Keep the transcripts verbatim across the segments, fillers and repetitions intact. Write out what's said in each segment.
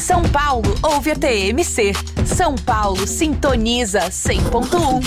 São Paulo ouve a T M C. São Paulo sintoniza cem ponto um.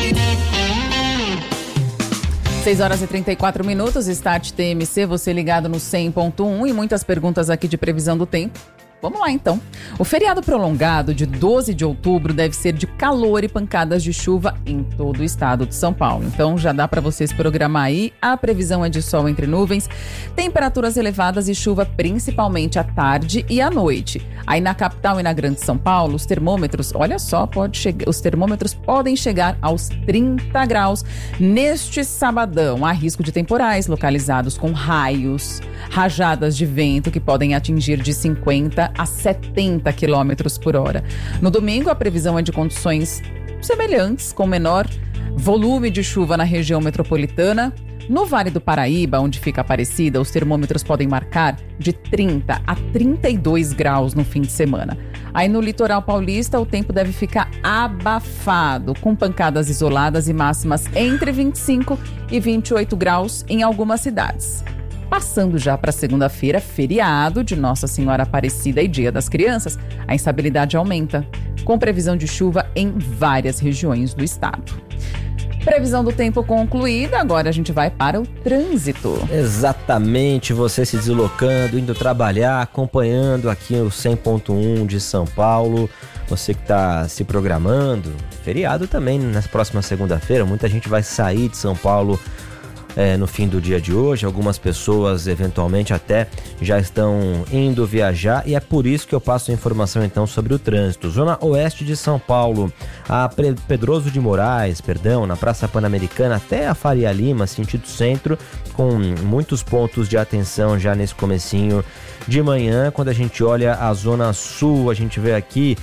seis horas e trinta e quatro minutos, Start T M C, você ligado no cem ponto um e muitas perguntas aqui de previsão do tempo. Vamos lá, então. O feriado prolongado de doze de outubro deve ser de calor e pancadas de chuva em todo o estado de São Paulo. Então, já dá para vocês programar aí. A previsão é de sol entre nuvens, temperaturas elevadas e chuva principalmente à tarde e à noite. Aí na capital e na Grande São Paulo, os termômetros, olha só, pode chegar, os termômetros podem chegar aos trinta graus neste sabadão. Há risco de temporais localizados com raios, rajadas de vento que podem atingir de cinquenta a setenta quilômetros por hora. No domingo, a previsão é de condições semelhantes, com menor volume de chuva na região metropolitana. No Vale do Paraíba, onde fica Aparecida, os termômetros podem marcar de trinta a trinta e dois graus no fim de semana. Aí no litoral paulista, o tempo deve ficar abafado, com pancadas isoladas e máximas entre vinte e cinco e vinte e oito graus em algumas cidades. Passando já para segunda-feira, feriado de Nossa Senhora Aparecida e Dia das Crianças, a instabilidade aumenta, com previsão de chuva em várias regiões do estado. Previsão do tempo concluída, agora a gente vai para o trânsito. Exatamente, você se deslocando, indo trabalhar, acompanhando aqui o cem ponto um de São Paulo. Você que está se programando, feriado também na próxima segunda-feira, muita gente vai sair de São Paulo É, no fim do dia de hoje. Algumas pessoas eventualmente até já estão indo viajar e é por isso que eu passo a informação então sobre o trânsito. Zona Oeste de São Paulo, a Pedroso de Moraes, perdão, na Praça Pan-Americana até a Faria Lima, sentido centro, com muitos pontos de atenção já nesse comecinho de manhã. Quando a gente olha a Zona Sul, a gente vê aqui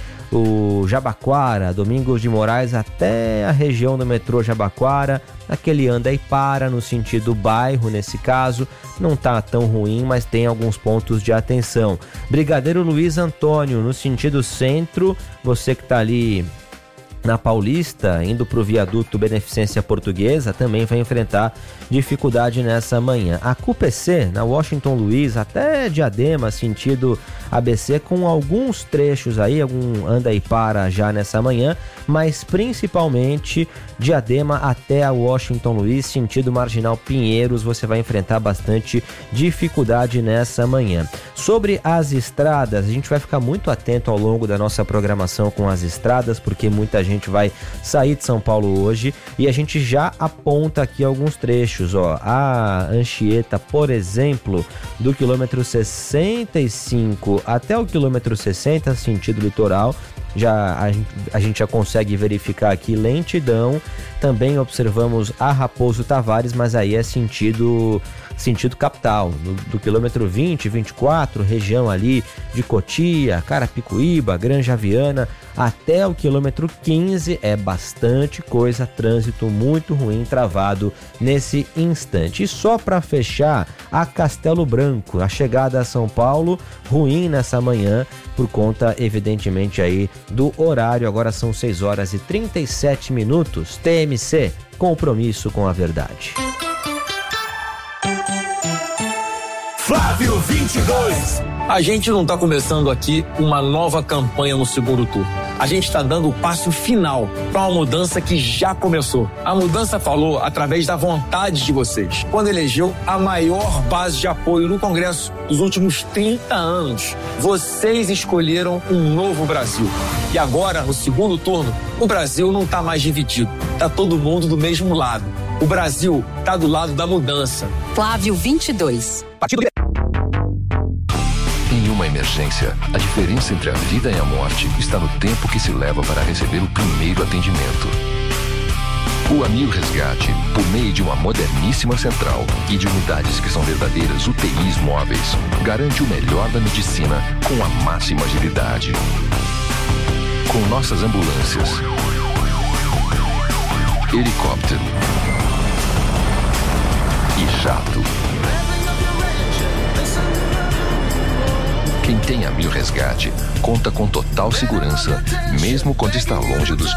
o Jabaquara, Domingos de Moraes até a região do metrô Jabaquara, aquele anda e para no sentido bairro, nesse caso, não tá tão ruim, mas tem alguns pontos de atenção. Brigadeiro Luiz Antônio, no sentido centro, você que tá ali na Paulista, indo para o viaduto Beneficência Portuguesa, também vai enfrentar dificuldade nessa manhã. A Q P C, na Washington Luiz, até Diadema, sentido A B C, com alguns trechos aí, algum anda e para já nessa manhã, mas principalmente Diadema até a Washington Luiz, sentido Marginal Pinheiros, você vai enfrentar bastante dificuldade nessa manhã. Sobre as estradas, a gente vai ficar muito atento ao longo da nossa programação com as estradas, porque muita gente A gente vai sair de São Paulo hoje e a gente já aponta aqui alguns trechos, ó. A Anchieta, por exemplo, do quilômetro sessenta e cinco até o quilômetro sessenta, sentido litoral, já a, a gente já consegue verificar aqui lentidão. Também observamos a Raposo Tavares, mas aí é sentido sentido capital, do, do quilômetro vinte, vinte e quatro, região ali de Cotia, Carapicuíba, Granja Viana, até o quilômetro quinze, é bastante coisa, trânsito muito ruim, travado nesse instante. E só para fechar, a Castelo Branco, a chegada a São Paulo, ruim nessa manhã, por conta, evidentemente, aí do horário. Agora são seis horas e trinta e sete minutos. T M C, compromisso com a verdade. Flávio vinte e dois. A gente não está começando aqui uma nova campanha no segundo turno. A gente está dando o passo final para uma mudança que já começou. A mudança falou através da vontade de vocês, quando elegeu a maior base de apoio no Congresso dos últimos trinta anos. Vocês escolheram um novo Brasil. E agora, no segundo turno, o Brasil não está mais dividido. Está todo mundo do mesmo lado. O Brasil está do lado da mudança. Flávio vinte e dois. Partido Em uma emergência, a diferença entre a vida e a morte está no tempo que se leva para receber o primeiro atendimento. O Amil Resgate, por meio de uma moderníssima central e de unidades que são verdadeiras U T Is móveis, garante o melhor da medicina com a máxima agilidade. Com nossas ambulâncias, helicóptero e jato. Quem tem Amil Resgate conta com total segurança, mesmo quando está longe dos